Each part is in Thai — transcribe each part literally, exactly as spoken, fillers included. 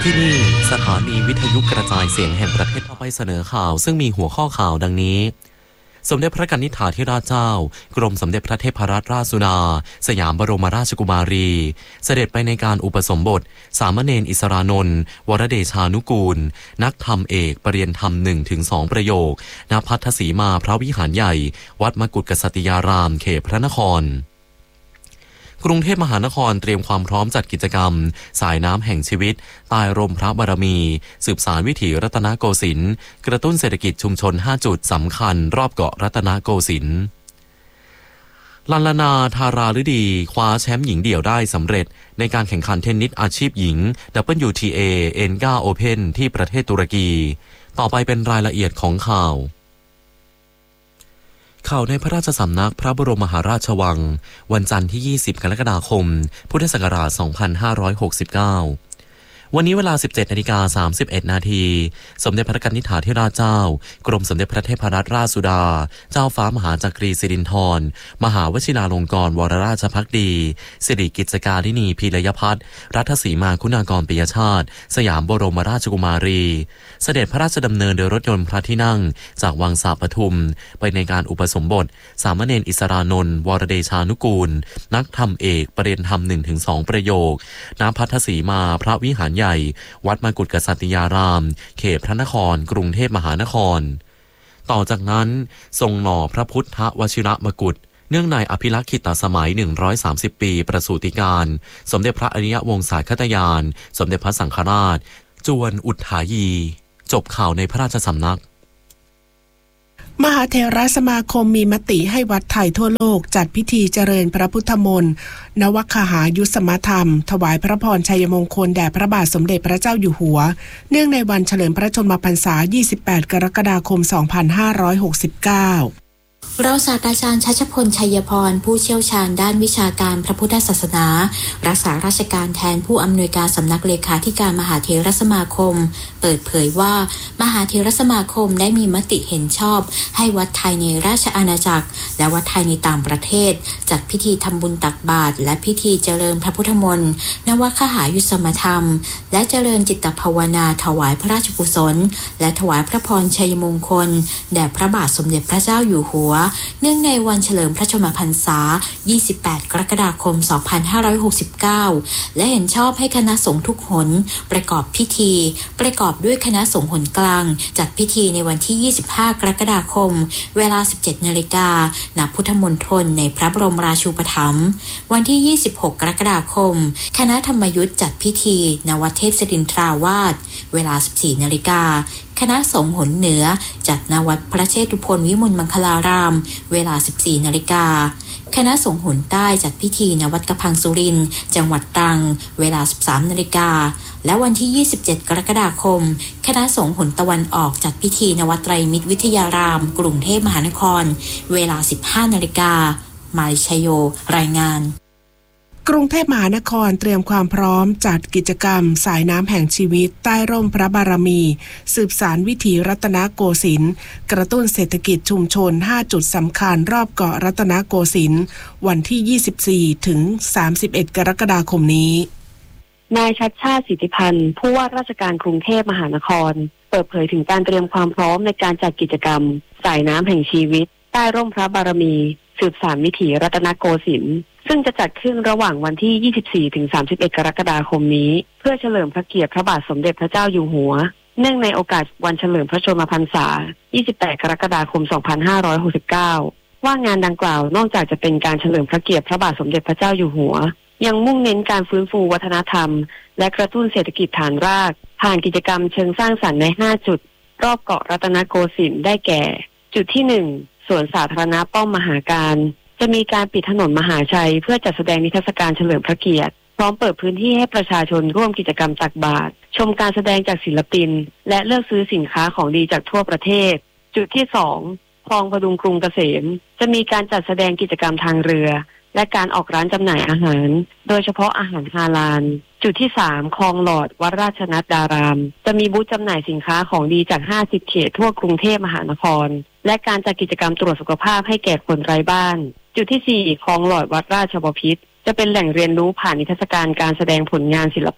ที่นี่สถานีวิทยุกระจายเสียงแห่งประเทศต่อไปเสนอข่าวซึ่งมีหัวข้อข่าวดังนี้สมเด็จพระกนิษฐาธิราชเจ้ากรมสมเด็จพระเทพรัตนราชสุดาสยามบรมราชกุมารีเสด็จไปในการอุปสมบทสามเณรอิสรานนท์วรเดชานุกูลนักธรรมเอกปรริญญาธรรม หนึ่งถึงสอง ประโยคณพัทธสีมาพระวิหารใหญ่วัดมกุฏกษัตริยารามเขตพระนครกรุงเทพมหานครเตรียมความพร้อมจัดกิจกรรมสายน้ำแห่งชีวิตใต้ร่มพระบารมีสืบสานวิถีรัตนโกสินทร์กระตุ้นเศรษฐกิจชุมชนห้าจุดสำคัญรอบเกาะรัตนโกสินทร์ลัลลนาธาราฤดีคว้าแชมป์หญิงเดี่ยวได้สำเร็จในการแข่งขันเทนนิสอาชีพหญิง ดับเบิลยู ที เอ เอ็น ไนน์ Open ที่ประเทศตุรกีต่อไปเป็นรายละเอียดของข่าวข่าวในพระราชสำนักพระบรมมหาราชวังวันจันทร์ที่ยี่สิบกรกฎาคมพุทธศักราชสองพันห้าร้อยหกสิบเก้าวันนี้เวลา สิบเจ็ดนาฬิกาสามสิบเอ็ดนาทีสมเด็จพระกนิษฐาธิราชเจ้ากรมสมเด็จพระเทพรัตนราชสุดาเจ้าฟ้ามหาจักรีสิรินธรมหาวชิราลงกรณ์วรราชภักดีสิริกิจการินีพีรยพัฒน์รัฐสีมาคุณากรปิยชาติสยามบรมราชกุมารีเสด็จพระราชดำเนินโดยรถยนต์พระที่นั่งจากวังสาปทุมไปในการอุปสมบทสามเณรอิสรานนท์วรเดชานุกูลนักธรรมเอกปรริญญาธรรม หนึ่งถึงสอง ประโยคณพัทธสีมาพระวิหารใหญ่วัดมกุฏกษัตริยารามเขตพระนครกรุงเทพมหานครต่อจากนั้นทรงหล่อพระพุทธวชิรมกุฏเนื่องในอภิลักษิตสมัยหนึ่งร้อยสามสิบปีประสูติการสมเด็จพระอริยวงศาคตยานสมเด็จพระสังฆราชจวนอุทายีจบข่าวในพระราชสำนักมหาเถรสมาคมมีมติให้วัดไทยทั่วโลกจัดพิธีเจริญพระพุทธมนต์นวคหายุสมธรรมถวายพระพรชัยมงคลแด่พระบาทสมเด็จพระเจ้าอยู่หัวเนื่องในวันเฉลิมพระชนมพรรษายี่สิบแปดกรกฎาคมสองพันห้าร้อยหกสิบเก้ารองศาสตราจารย์ชัชพลชัยพรผู้เชี่ยวชาญด้านวิชาการพระพุทธศาสนารักษาราชการแทนผู้อำนวยการสำนักเลขาธิการมหาเถรสมาคมเปิดเผยว่ามหาเถรสมาคมได้มีมติเห็นชอบให้วัดไทยในราชอาณาจักรและวัดไทยในต่างประเทศจัดพิธีทำบุญตักบาตรและพิธีเจริญพระพุทธมนต์นวคหายุสมธรรมและเจริญจิตภาวนาถวายพระราชกุศลและถวายพระพรชัยมงคลแด่พระบาทสมเด็จพระเจ้าอยู่หัวเนื่องในวันเฉลิมพระชนมพรรษายี่สิบแปดกรกฎาคมสองพันห้าร้อยหกสิบเก้าและเห็นชอบให้คณะสงฆ์ทุกหนประกอบพิธีประกอบด้วยคณะสงฆ์หนกลางจัดพิธีในวันที่ยี่สิบห้ากรกฎาคมเวลา สิบเจ็ดนาฬิกา ณ พุทธมณฑลในพระบรมราชูปถัมภ์วันที่ยี่สิบหกกรกฎาคมคณะธรรมยุทธจัดพิธีณวัดเทพศิรินทราวาสเวลา สิบสี่นาฬิกาคณะสงฆ์หนเหนือจัดณวัดพระเชตุพนวิมลมังคลารามเวลา สิบสี่นาฬิกาคณะสงฆ์หนใต้จัดพิธีณวัดกระพังสุรินทร์จังหวัดตรังเวลา สิบสามนาฬิกาและวันที่ยี่สิบเจ็ดกรกฎาคมคณะสงฆ์หนตะวันออกจัดพิธีณวัดไตรมิตรวิทยารามกรุงเทพมหานครเวลา สิบห้านาฬิกามาลิชัยโยรายงานกรุงเทพมหานครเตรียมความพร้อมจัดกิจกรรมสายน้ำแห่งชีวิตใต้ร่มพระบารมีสืบสานวิถีรัตนโกสินทร์กระตุ้นเศรษฐกิจชุมชนห้าจุดสำคัญรอบเกาะรัตนโกสินทร์วันที่ยี่สิบสี่ถึงสามสิบเอ็ดกรกฎาคมนี้นายชัชชาติสิทธิพันธ์ผู้ว่าราชการกรุงเทพมหานครเปิดเผยถึงการเตรียมความพร้อมในการจัดกิจกรรมสายน้ำแห่งชีวิตใต้ร่มพระบารมีสืบสานวิถีรัตนโกสินทร์ซึ่งจะจัดขึ้นระหว่างวันที่ยี่สิบสี่ถึงสามสิบเอ็ดกรกฎาคมนี้เพื่อเฉลิมพระเกียรติพระบาทสมเด็จพระเจ้าอยู่หัวเนื่องในโอกาสวันเฉลิมพระชนมพรรษายี่สิบแปดกรกฎาคมสองพันห้าร้อยหกสิบเก้าว่างานดังกล่าวนอกจากจะเป็นการเฉลิมพระเกียรติพระบาทสมเด็จพระเจ้าอยู่หัวยังมุ่งเน้นการฟื้นฟูวัฒนธรรมและกระตุ้นเศรษฐกิจฐานรากผ่านกิจกรรมเชิงสร้างสรรค์ในห้าจุดรอบเกาะรัตนโกสินทร์ได้แก่จุดที่หนึ่งสวนสาธารณะป้อมมหาการจะมีการปิดถนนมหาชัยเพื่อจัดแสดงนิทรรศการเฉลิมพระเกียรติพร้อมเปิดพื้นที่ให้ประชาชนร่วมกิจกรรมตักบาตรชมการแสดงจากศิลปินและเลือกซื้อสินค้าของดีจากทั่วประเทศจุดที่สองคลองพดุงกรุงเกษมจะมีการจัดแสดงกิจกรรมทางเรือและการออกร้านจำหน่ายอาหารโดยเฉพาะอาหารฮาลาลจุดที่สามคลองหลอดวัดราชนัดดารามจะมีบูธจำหน่ายสินค้าของดีจากห้าสิบเขตทั่วกรุงเทพมหานครและการจัดกิจกรรมตรวจสุขภาพให้แก่คนไร้บ้านจุดที่สี่คลองหลอดวัดราชบพิตรจะเป็นแหล่งเรียนรู้ผ่านนิทรรศการการแสดงผลงานศิลปะ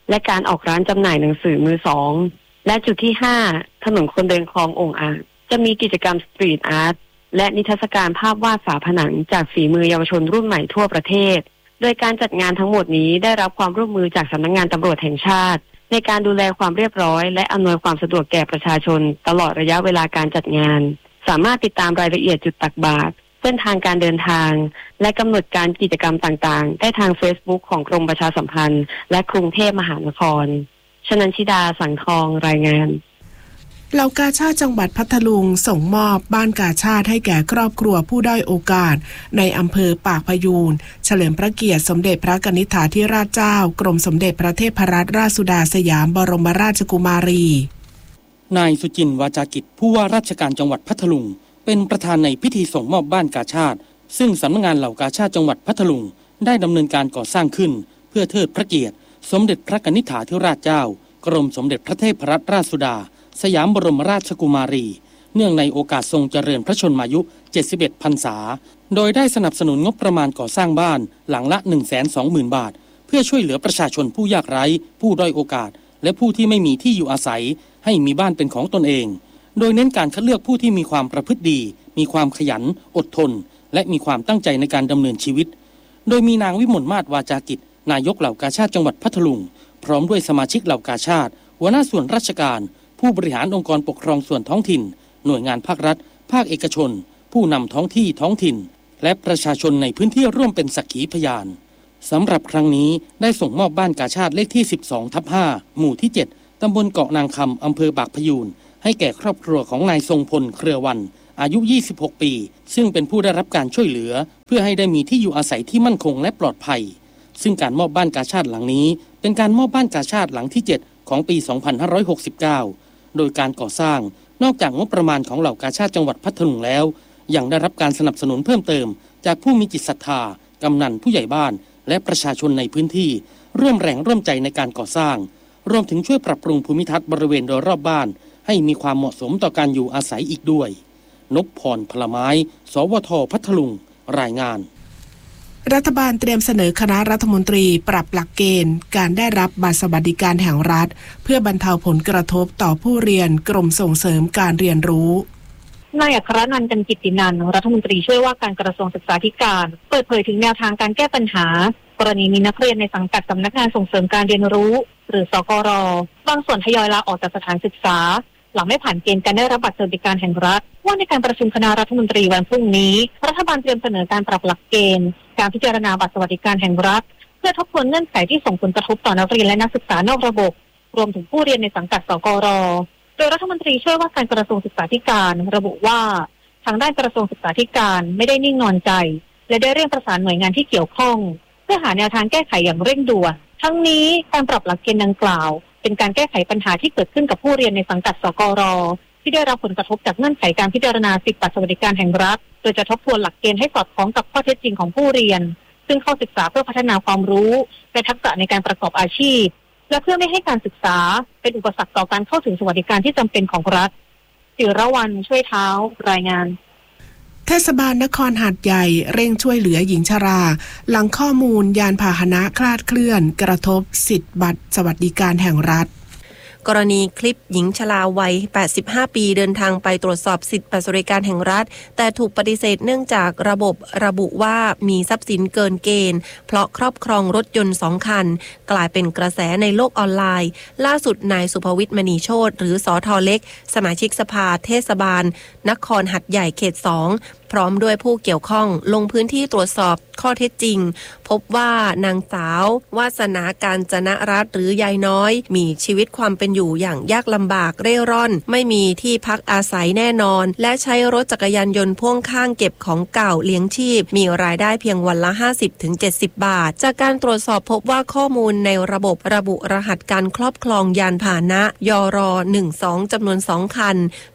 และการออกร้านจำหน่ายหนังสือมือสองและจุดที่ห้าถนนคนเดินคลององอ่างจะมีกิจกรรมสตรีทอาร์ตและนิทรรศการภาพวาดฝาผนังจากฝีมือเยาวชนรุ่นใหม่ทั่วประเทศโดยการจัดงานทั้งหมดนี้ได้รับความร่วมมือจากสำนักงานตำรวจแห่งชาติในการดูแลความเรียบร้อยและอำนวยความสะดวกแก่ประชาชนตลอดระยะเวลาการจัดงานสามารถติดตามรายละเอียดจุดตักบาตรเส้นทางการเดินทางและกำหนดการกิจกรรมต่างๆได้ทาง Facebook ของกรมประชาสัมพันธ์และกรุงเทพมหานครชนันชิดาสังทองรายงานเหล่ากาชาดจังหวัดพัทลุงส่งมอบบ้านกาชาดให้แก่ครอบครัวผู้ด้อยโอกาสในอำเภอปากพยูนเฉลิมพระเกียรติสมเด็จพระกนิษฐาธิราชเจ้ากรมสมเด็จพระเทพรัตนราชสุดาสยามบรมราชกุมารีนายสุจินต์วาจากิจผู้ว่าราชการจังหวัดพัทลุงเป็นประธานในพิธีส่งมอบบ้านกาชาดซึ่งสำนักงานเหล่ากาชาดจังหวัดพัทลุงได้ดำเนินการก่อสร้างขึ้นเพื่อเทิดพระเกียรติสมเด็จพระกนิษฐาธิราชเจ้ากรมสมเด็จพระเทพรัตนราชสุดาสยามบรมราชกุมารีเนื่องในโอกาสทรงเจริญพระชนมายุเจ็ดสิบเอ็ดพรรษาโดยได้สนับสนุนงบประมาณก่อสร้างบ้านหลังละ หนึ่งแสนสองหมื่น บาทเพื่อช่วยเหลือประชาชนผู้ยากไร้ผู้ด้อยโอกาสและผู้ที่ไม่มีที่อยู่อาศัยให้มีบ้านเป็นของตนเองโดยเน้นการคัดเลือกผู้ที่มีความประพฤติดีมีความขยันอดทนและมีความตั้งใจในการดำเนินชีวิตโดยมีนางวิมลมาศวาจากิจนายกเหล่ากาชาดจังหวัดพัทลุงพร้อมด้วยสมาชิกเหล่ากาชาดหัวหน้าส่วนราชการผู้บริหารองค์กรปกครองส่วนท้องถิ่นหน่วยงานภาครัฐภาคเอกชนผู้นำท้องที่ท้องถิ่นและประชาชนในพื้นที่ร่วมเป็นสักขีพยานสำหรับครั้งนี้ได้ส่งมอบบ้านกาชาดเลขที่ สิบสองทับห้า หมู่ที่ เจ็ด ตำบลเกาะนางคำอำเภอบากพยูนให้แก่ครอบครัวของนายทรงพลเครือวันอายุยี่สิบหกปีซึ่งเป็นผู้ได้รับการช่วยเหลือเพื่อให้ได้มีที่อยู่อาศัยที่มั่นคงและปลอดภัยซึ่งการมอบบ้านกาชาดหลังนี้เป็นการมอบบ้านกาชาดหลังที่เจ็ดของปีสองพันห้าร้อยหกสิบเก้าโดยการก่อสร้างนอกจากงบประมาณของเหล่ากาชาดจังหวัดพัทลุงแล้วยังได้รับการสนับสนุนเพิ่มเติมจากผู้มีจิตศรัทธากำนันผู้ใหญ่บ้านและประชาชนในพื้นที่ร่วมแรงร่วมใจในการก่อสร้างรวมถึงช่วยปรับปรุงภูมิทัศน์บริเวณโดยรอบบ้านให้มีความเหมาะสมต่อการอยู่อาศัยอีกด้วยนพพรพลไม้สวทพัทลุงรายงานรัฐบาลเตรียมเสนอคณะรัฐมนตรีปรับหลักเกณฑ์การได้รับบัตรสวัสดิการแห่งรัฐเพื่อบรรเทาผลกระทบต่อผู้เรียนกรมส่งเสริมการเรียนรู้นายอัครนันท์ กันกิตตินันท์รัฐมนตรีช่วยว่าการกระทรวงศึกษาธิการเปิดเผยถึงแนวทางการแก้ปัญหากรณีมีนักเรียนในสังกัดสำนักงานส่งเสริมการเรียนรู้หรือสกร.บางส่วนทยอยลาออกจากสถานศึกษาหลังไม่ผ่านเกณฑ์การได้รับบัตรสวัสดิการแห่งรัฐว่าในการประชุมคณะรัฐมนตรีวันพรุ่งนี้รัฐบาลเตรียมเสนอการปรับหลักเกณฑ์การพิจารณาบัตรสวัสดิการแห่งรัฐเพื่อทบทวนเงื่อนไขที่ส่งผลกระทบต่อนักเรียนและนักศึกษานอกระบบรวมถึงผู้เรียนในสังกัดสกร.โดยรัฐมนตรีช่วยว่าการกระทรวงศึกษาธิการระบุว่าทางด้านกระทรวงศึกษาธิการไม่ได้นิ่งนอนใจและได้เร่งประสานหน่วยงานที่เกี่ยวข้องเพื่อหาแนวทางแก้ไขอย่างเร่งด่วนทั้งนี้การปรับหลักเกณฑ์ดังกล่าวเป็นการแก้ไขปัญหาที่เกิดขึ้นกับผู้เรียนในสังกัดสกร.ที่ได้รับผลกระทบจากเงื่อนไขการพิจารณาสิทธิบัตรสวัสดิการแห่งรัฐโดยจะทบทวนหลักเกณฑ์ให้สอดคล้องกับข้อเท็จจริงของผู้เรียนซึ่งเข้าศึกษาเพื่อพัฒนาความรู้และทักษะในการประกอบอาชีพและเพื่อไม่ให้การศึกษาเป็นอุปสรรคต่อการเข้าถึงสวัสดิการที่จำเป็นของรัฐศิรวรรณช่วยเท้ารายงานเทศบาลนครหาดใหญ่เร่งช่วยเหลือหญิงชราหลังข้อมูลยานพาหนะคลาดเคลื่อนกระทบสิทธิบัตรสวัสดิการแห่งรัฐกรณีคลิปหญิงชราวัยแปดสิบห้าปีเดินทางไปตรวจสอบสิทธิบัตรสวัสดิการแห่งรัฐแต่ถูกปฏิเสธเนื่องจากระบบระบุว่ามีทรัพย์สินเกินเกณฑ์เพราะครอบครองรถยนต์สองคันกลายเป็นกระแสในโลกออนไลน์ล่าสุดนายสุภวิทย์มณีโชติหรือสท.เล็กสมาชิกสภาเทศบาลนครหัดใหญ่เขตสองพร้อมด้วยผู้เกี่ยวข้องลงพื้นที่ตรวจสอบข้อเท็จจริงพบว่านางสาววาสนาการจนรัตน์หรือยายน้อยมีชีวิตความเป็นอยู่อย่างยากลำบากเร่ร่อนไม่มีที่พักอาศัยแน่นอนและใช้รถจักรยานยนต์พ่วงข้างเก็บของเก่าเลี้ยงชีพมีรายได้เพียงวันละ ห้าสิบถึงเจ็ดสิบ บาทจากการตรวจสอบพบว่าข้อมูลในระบบระบุรหัสการครอบครองยานพาหนะยร หนึ่งสอง จำนวนสองคัน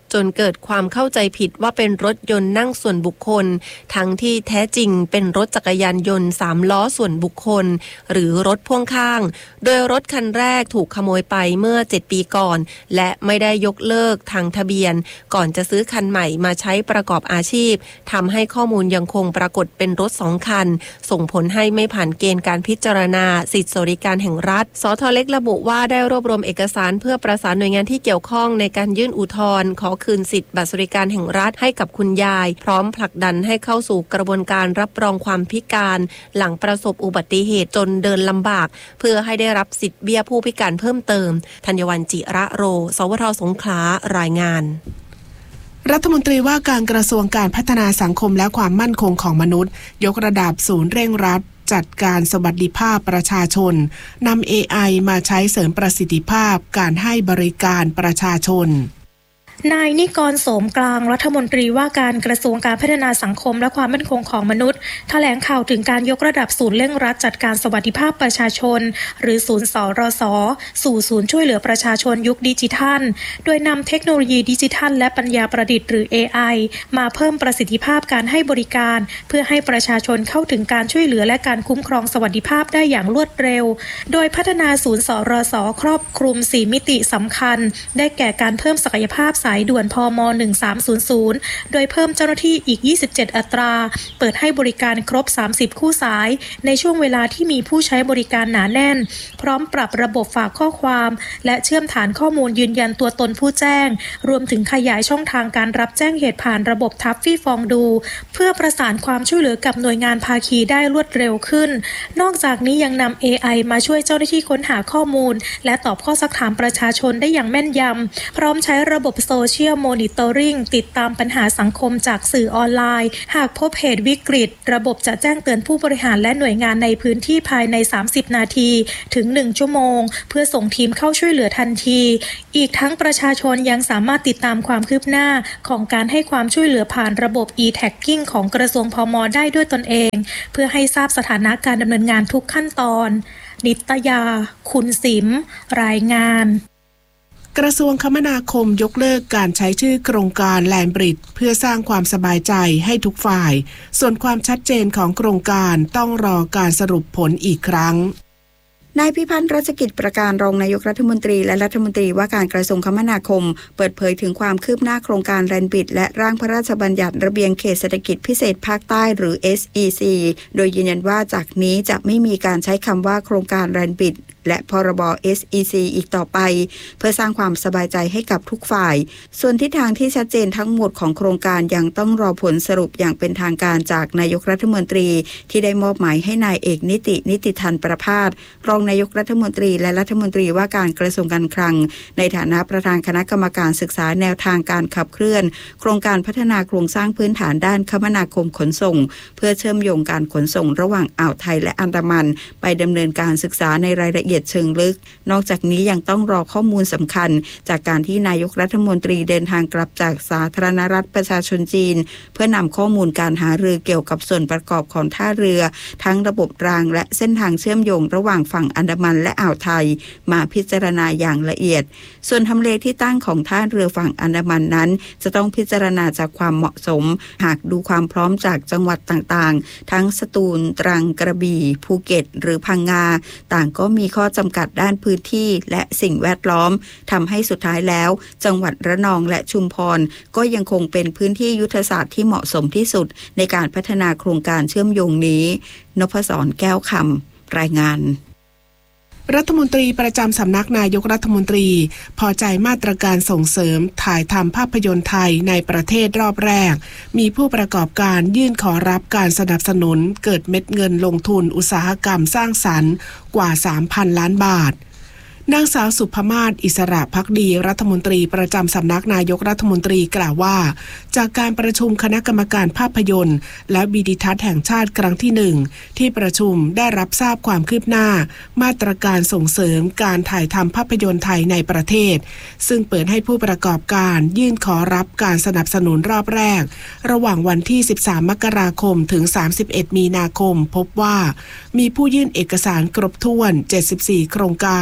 จนเกิดความเข้าใจผิดว่าเป็นรถยนต์นั่งส่วนบุคคลทั้งที่แท้จริงเป็นรถจักรยานยนต์สามล้อส่วนบุคคลหรือรถพ่วงข้างโดยรถคันแรกถูกขโมยไปเมื่อเจ็ดปีก่อนและไม่ได้ยกเลิกทางทะเบียนก่อนจะซื้อคันใหม่มาใช้ประกอบอาชีพทำให้ข้อมูลยังคงปรากฏเป็นรถสองคันส่งผลให้ไม่ผ่านเกณฑ์การพิจารณาสิทธิสวัสดิการแห่งรัฐสท.เล็กระบุว่าได้รวบรวมเอกสารเพื่อประสานหน่วยงานที่เกี่ยวข้องในการยื่นอุทธรณ์ขอคืนสิทธิบัตรสวัสดิการแห่งรัฐให้กับคุณยายพร้อมผลักดันให้เข้าสู่กระบวนการรับรองความพิการหลังประสบอุบัติเหตุจนเดินลำบากเพื่อให้ได้รับสิทธิเบี้ยผู้พิการเพิ่มเติมธัญวรรณจิระโรสวทสงขลารายงานรัฐมนตรีว่าการกระทรวงการพัฒนาสังคมและความมั่นคงของมนุษย์ยกระดับศูนย์เร่งรัดจัดการสวัสดิภาพประชาชนนำ เอ ไอ มาใช้เสริมประสิทธิภาพการให้บริการประชาชนนายนิกรโสมกลางรัฐมนตรีว่าการกระทรวงการพัฒนาสังคมและความมั่นคงของมนุษย์แถลงข่าวถึงการยกระดับศูนย์เร่งรัดจัดการสวัสดิภาพประชาชนหรือศูนย์สรสสู่ศูนย์ช่วยเหลือประชาชนยุคดิจิทัลโดยนำเทคโนโลยีดิจิทัลและปัญญาประดิษฐ์หรือ เอ ไอ มาเพิ่มประสิทธิภาพการให้บริการเพื่อให้ประชาชนเข้าถึงการช่วยเหลือและการคุ้มครองสวัสดิภาพได้อย่างรวดเร็วโดยพัฒนาศูนย์สรสครอบคลุมสี่มิติสำคัญได้แก่การเพิ่มศักยภาพสายด่วนพมหนึ่งสามศูนย์ศูนย์โดยเพิ่มเจ้าหน้าที่อีกยี่สิบเจ็ดอัตราเปิดให้บริการครบสามสิบคู่สายในช่วงเวลาที่มีผู้ใช้บริการหนาแน่นพร้อมปรับระบบฝากข้อความและเชื่อมฐานข้อมูลยืนยันตัวตนผู้แจ้งรวมถึงขยายช่องทางการรับแจ้งเหตุผ่านระบบทัฟฟี่ฟองดูเพื่อประสานความช่วยเหลือกับหน่วยงานภาคีได้รวดเร็วขึ้นนอกจากนี้ยังนำ เอ ไอ มาช่วยเจ้าหน้าที่ค้นหาข้อมูลและตอบข้อซักถามประชาชนได้อย่างแม่นยำพร้อมใช้ระบบโซเชียลมอนิเตอริ่งติดตามปัญหาสังคมจากสื่อออนไลน์หากพบเหตุวิกฤตระบบจะแจ้งเตือนผู้บริหารและหน่วยงานในพื้นที่ภายในสามสิบนาทีถึงหนึ่งชั่วโมงเพื่อส่งทีมเข้าช่วยเหลือทันทีอีกทั้งประชาชนยังสามารถติดตามความคืบหน้าของการให้ความช่วยเหลือผ่านระบบ e-tagging ของกระทรวงพม.ได้ด้วยตนเองเพื่อให้ทราบสถานะการดำเนินงานทุกขั้นตอนนิตยาคุณสิมรายงานกระทรวงคมนาคมยกเลิกการใช้ชื่อโครงการแลนบริดจ์เพื่อสร้างความสบายใจให้ทุกฝ่ายส่วนความชัดเจนของโครงการต้องรอการสรุปผลอีกครั้งนายพิพัฒน์รัชกิจประการรองนายกรัฐมนตรีและรัฐมนตรีว่าการกระทรวงคมนาคมเปิดเผยถึงความคืบหน้าโครงการแลนบริดจ์และร่างพระราชบัญญัติระเบียงเขตเศรษฐกิจพิเศษภาคใต้หรือ เอส อี ซี โดยยืนยันว่าจากนี้จะไม่มีการใช้คำว่าโครงการแลนบริดจ์และพรบ เอส อี ซี อีกต่อไปเพื่อสร้างความสบายใจให้กับทุกฝ่ายส่วนทิศทางที่ชัดเจนทั้งหมดของโครงการยังต้องรอผลสรุปอย่างเป็นทางการจากนายกรัฐมนตรีที่ได้มอบหมายให้นายเอกนิตินิติธันประภาสรองนายกรัฐมนตรีและรัฐมนตรีว่าการกระทรวงการคลังในฐานะประธานคณะกรรมการศึกษาแนวทางการขับเคลื่อนโครงการพัฒนาโครงสร้างพื้นฐานด้านคมนาคมขนส่งเพื่อเชื่อมโยงการขนส่งระหว่างอ่าวไทยและอันดามันไปดำเนินการศึกษาในรายละเอียดเชิงลึกนอกจากนี้ยังต้องรอข้อมูลสำคัญจากการที่นายกรัฐมนตรีเดินทางกลับจากสาธารณรัฐประชาชนจีนเพื่อนำข้อมูลการหารือเกี่ยวกับส่วนประกอบของท่าเรือทั้งระบบรางและเส้นทางเชื่อมโยงระหว่างฝั่งอันดามันและอ่าวไทยมาพิจารณาอย่างละเอียดส่วนทำเลที่ตั้งของท่าเรือฝั่งอันดามันนั้นจะต้องพิจารณาจากความเหมาะสมหากดูความพร้อมจากจังหวัดต่างๆทั้งสตูลตรังกระบี่ภูเก็ตหรือพังงาต่างก็มีข้อจำกัดด้านพื้นที่และสิ่งแวดล้อมทำให้สุดท้ายแล้วจังหวัดระนองและชุมพรก็ยังคงเป็นพื้นที่ยุทธศาสตร์ที่เหมาะสมที่สุดในการพัฒนาโครงการเชื่อมโยงนี้นพศรแก้วคำรายงานรัฐมนตรีประจำสำนักนายกรัฐมนตรีพอใจมาตรการส่งเสริมถ่ายทำภาพยนตร์ไทยในประเทศรอบแรกมีผู้ประกอบการยื่นขอรับการสนับสนุนเกิดเม็ดเงินลงทุนอุตสาหกรรมสร้างสรรค์กว่า สามพัน ล้านบาทนางสาวสุภมาศอิสระภักดีรัฐมนตรีประจำสำนักนายกรัฐมนตรีกล่าวว่าจากการประชุมคณะกรรมการภาพยนตร์และวิดิทัศน์แห่งชาติครั้งที่หนึ่งที่ประชุมได้รับทราบความคืบหน้ามาตรการส่งเสริมการถ่ายทำภาพยนตร์ไทยในประเทศซึ่งเปิดให้ผู้ประกอบการยื่นขอรับการสนับสนุนรอบแรกระหว่างวันที่สิบสามมกราคมถึงสามสิบเอ็ดมีนาคมพบว่ามีผู้ยื่นเอกสารครบถ้วนเจ็ดสิบสี่โครงการ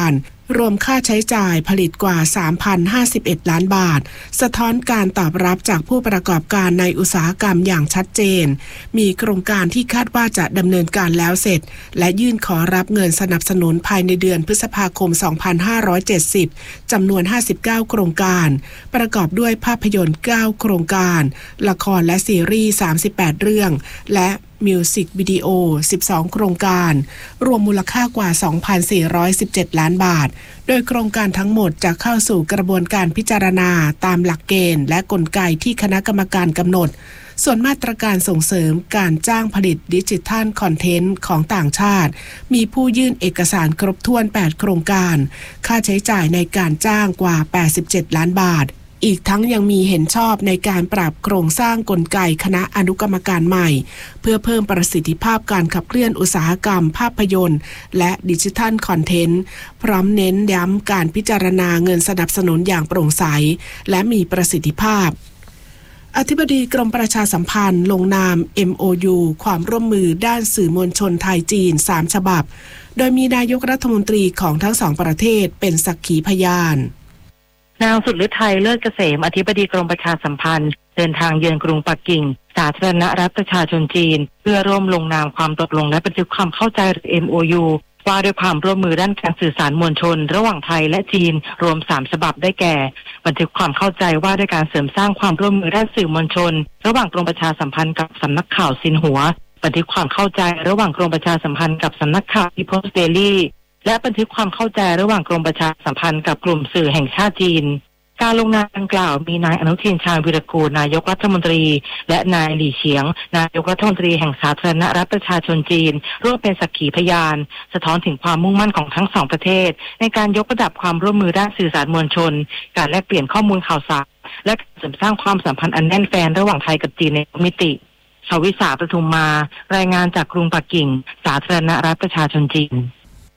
รวมค่าใช้จ่ายผลิตกว่า สามพันห้าสิบเอ็ด ล้านบาทสะท้อนการตอบรับจากผู้ประกอบการในอุตสาหกรรมอย่างชัดเจนมีโครงการที่คาดว่าจะดำเนินการแล้วเสร็จและยื่นขอรับเงินสนับสนุนภายในเดือนพฤษภาคม สองพันห้าร้อยเจ็ดสิบ จำนวน ห้าสิบเก้า โครงการประกอบด้วยภาพยนตร์ เก้า โครงการละครและซีรีส์ สามสิบแปด เรื่องและมิวสิกวิดีโอ สิบสอง โครงการรวมมูลค่ากว่า สองพันสี่ร้อยสิบเจ็ด ล้านบาทโดยโครงการทั้งหมดจะเข้าสู่กระบวนการพิจารณาตามหลักเกณฑ์และกลไกที่คณะกรรมการกำหนดส่วนมาตรการส่งเสริมการจ้างผลิตดิจิทัลคอนเทนต์ของต่างชาติมีผู้ยื่นเอกสารครบถ้วน แปด โครงการค่าใช้จ่ายในการจ้างกว่า แปดสิบเจ็ด ล้านบาทอีกทั้งยังมีเห็นชอบในการปรับโครงสร้างกลไกคณะอนุกรรมการใหม่เพื่อเพิ่มประสิทธิภาพการขับเคลื่อนอุตสาหกรรมภาพยนตร์และดิจิทัลคอนเทนต์พร้อมเน้นย้ำการพิจารณาเงินสนับสนุนอย่างโปร่งใสและมีประสิทธิภาพอธิบดีกรมประชาสัมพันธ์ลงนาม เอ็ม โอ ยู ความร่วมมือด้านสื่อมวลชนไทยจีนสามฉบับโดยมีนายกรัฐมนตรีของทั้งสองประเทศเป็นสักขีพยานนางสุดฤทัยเลิศเกษมอธิบดีกรมประชาสัมพันธ์เดินทางเยือนกรุงปักกิ่งสาธารณรัฐประชาชนจีนเพื่อร่วมลงนามความตกลงและบันทึกความเข้าใจหรือ เอ็ม โอ ยู ว่าด้วยความร่วมมือด้านการสื่อสารมวลชนระหว่างไทยและจีนรวมสามฉบับได้แก่บันทึกความเข้าใจว่าด้วยการเสริมสร้างความร่วมมือด้านสื่อมวลชนระหว่างกรมประชาสัมพันธ์กับสำนักข่าวซินหัวบันทึกความเข้าใจระหว่างกรมประชาสัมพันธ์กับสำนักข่าว People's Daily และบันทึกความเข้าใจระหว่างกรมประชาสัมพันธ์กับกลุ่มสื่อแห่งชาติจีนการลงนามดังกล่าวมีนายอนุทินชาญวิรากูลนายกรัฐมนตรีและนายหลี่เฉียงนายกรัฐมนตรีแห่งสาธารณรัฐประชาชนจีนร่วมเป็นสักขีพยานสะท้อนถึงความมุ่งมั่นของทั้งสองประเทศในการยกระดับความร่วมมือด้านสื่อสารมวลชนการแลกเปลี่ยนข้อมูลข่าวสารและเสริมสร้างความสัมพันธ์อันแน่นแฟ้นระหว่างไทยกับจีนในทุกมิติชวิสาประทุมมารายงานจากกรุงปักกิ่งสาธารณรัฐประชาชนจีน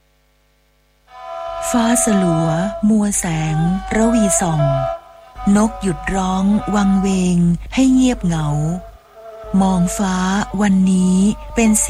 ฟ้าสลัวมัวแสงระวีส่องนกหยุดร้องวังเวงให้เงียบเหงามองฟ้าวันนี้เป็น